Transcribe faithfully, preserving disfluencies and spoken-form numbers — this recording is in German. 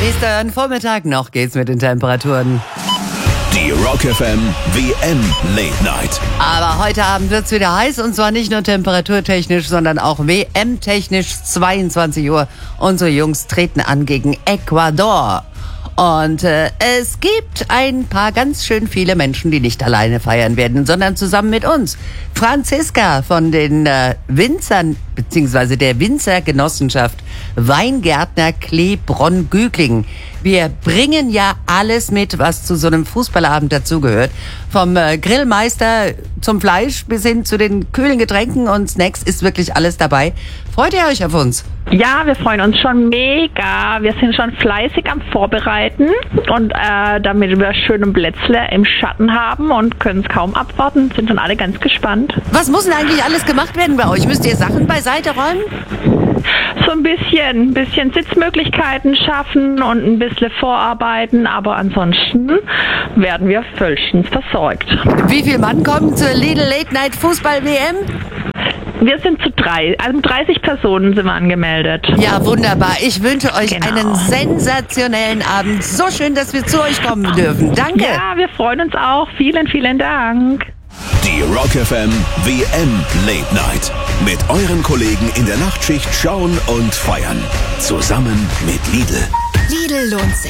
Genießt euren Vormittag, noch geht's mit den Temperaturen. Die Rock F M W M Late Night. Aber heute Abend wird's wieder heiß und zwar nicht nur temperaturtechnisch, sondern auch W M-technisch. zweiundzwanzig Uhr. Unsere Jungs treten an gegen Ecuador. Und äh, es gibt ein paar ganz schön viele Menschen, die nicht alleine feiern werden, sondern zusammen mit uns. Franziska von den äh, Winzern, beziehungsweise der Winzergenossenschaft Weingärtner Kleebronn-Güglingen. Wir bringen ja alles mit, was zu so einem Fußballabend dazugehört. Vom äh, Grillmeister zum Fleisch bis hin zu den kühlen Getränken und Snacks ist wirklich alles dabei. Freut ihr euch auf uns? Ja, wir freuen uns schon mega. Wir sind schon fleißig am Vorbereiten und äh, damit wir schöne Plätzle im Schatten haben und können es kaum abwarten, sind schon alle ganz gespannt. Was muss denn eigentlich alles gemacht werden bei euch? Müsst ihr Sachen beiseite räumen? So ein bisschen, ein bisschen Sitzmöglichkeiten schaffen und ein bisschen vorarbeiten, aber ansonsten werden wir vollstens versorgt. Wie viele Mann kommen zur Lidl Late Night Fußball W M? Wir sind zu drei, also dreißig Personen sind wir angemeldet. Ja, wunderbar. Ich wünsche euch Genau. einen sensationellen Abend. So schön, dass wir zu euch kommen dürfen. Danke. Ja, wir freuen uns auch. Vielen, vielen Dank. Die Rock F M W M Late Night. Mit euren Kollegen in der Nachtschicht schauen und feiern. Zusammen mit Lidl. Lidl lohnt sich.